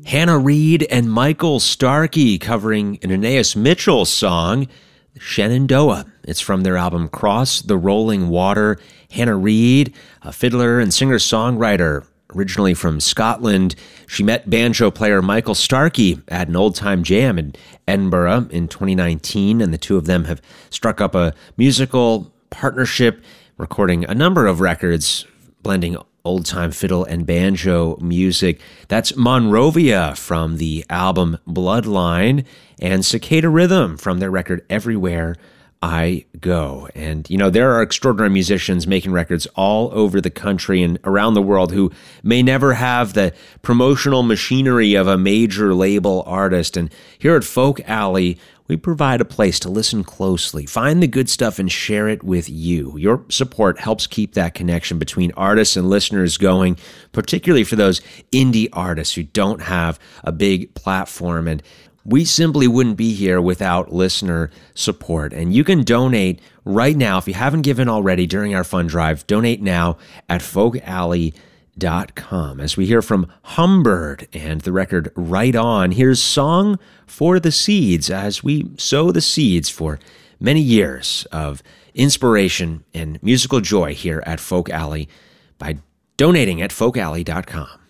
Hannah Reid and Michael Starkey covering an Anais Mitchell song, Shenandoah. It's from their album Cross the Rolling Water. Hannah Reid, a fiddler and singer-songwriter, originally from Scotland. She met banjo player Michael Starkey at an old-time jam in Edinburgh in 2019, and the two of them have struck up a musical partnership, recording a number of records, blending old-time fiddle and banjo music. That's Monrovia from the album Bloodline, and Cicada Rhythm from their record Everywhere I Go. And, you know, there are extraordinary musicians making records all over the country and around the world who may never have the promotional machinery of a major label artist. And here at Folk Alley, we provide a place to listen closely, find the good stuff, and share it with you. Your support helps keep that connection between artists and listeners going, particularly for those indie artists who don't have a big platform. And we simply wouldn't be here without listener support. And you can donate right now. If you haven't given already during our fund drive, donate now at folkalley.com. As we hear from Humbird and the record Right On, here's Song for the Seeds as we sow the seeds for many years of inspiration and musical joy here at Folk Alley by donating at folkalley.com.